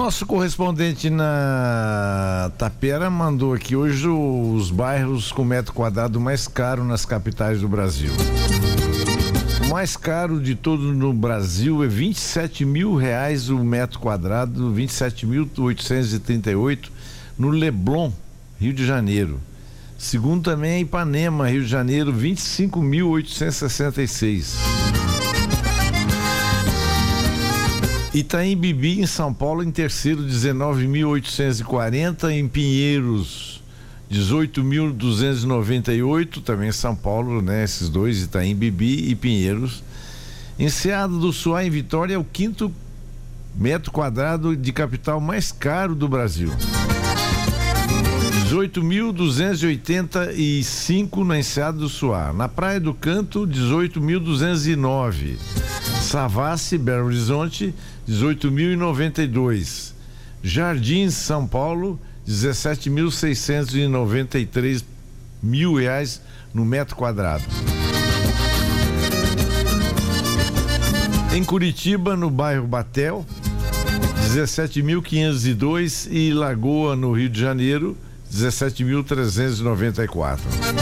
nosso correspondente na Tapera mandou aqui hoje os bairros com metro quadrado mais caro nas capitais do Brasil. O mais caro de todo no Brasil é R$27 mil o metro quadrado, 27.838 no Leblon, Rio de Janeiro. Segundo também é Ipanema, Rio de Janeiro, 25.866. Itaim Bibi, em São Paulo, em terceiro, 19.840. Em Pinheiros, 18.298. Também em São Paulo, né? Esses dois, Itaim Bibi e Pinheiros. Enseada do Suá, em Vitória, é o quinto metro quadrado de capital mais caro do Brasil. 18.285 na Enseada do Suá. Na Praia do Canto, 18.209. Savassi, Belo Horizonte, 18.092. Jardins, São Paulo, 17.693 mil reais no metro quadrado. Em Curitiba, no bairro Batel, 17.502. E Lagoa, no Rio de Janeiro, 17.394.